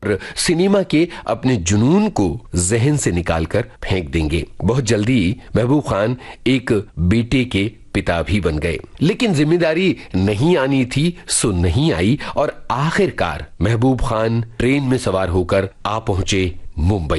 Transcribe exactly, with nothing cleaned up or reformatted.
और सिनेमा के अपने जुनून को जहन से निकालकर फेंक देंगे। बहुत जल्दी महबूब खान एक बेटे के पिता भी बन गए, लेकिन जिम्मेदारी नहीं आनी थी सो नहीं आई और आखिरकार महबूब खान ट्रेन में सवार होकर आ पहुंचे मुंबई।